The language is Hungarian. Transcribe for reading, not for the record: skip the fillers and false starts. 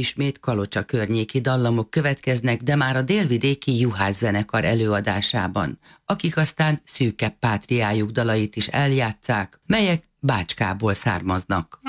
ismét Kalocsa környéki dallamok következnek, de már a délvidéki Juhász zenekar előadásában, akik aztán szűkebb pátriájuk dalait is eljátsszák, melyek Bácskából származnak.